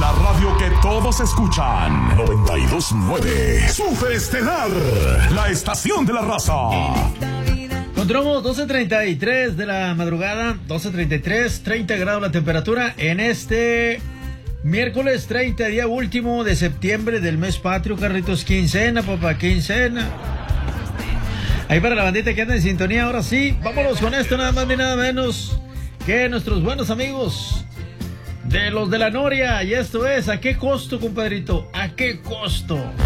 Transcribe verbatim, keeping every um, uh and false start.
La radio que todos escuchan. noventa y dos punto nueve. Super Estelar. La estación de la raza. Encontramos doce treinta y tres de la madrugada. doce treinta y tres. treinta grados la temperatura en este miércoles treinta, día último de septiembre del mes patrio. Carritos, quincena, papá, quincena. Ahí para la bandita que anda en sintonía. Ahora sí, vámonos con esto, nada más ni nada menos que nuestros buenos amigos de los de la Noria. Y esto es, ¿a qué costo, compadrito? ¿A qué costo?